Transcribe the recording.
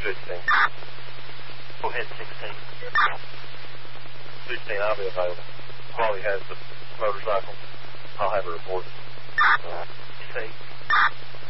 16. Go ahead, 16. 16, I'll be available. While he has the motorcycle, I'll have a report. You say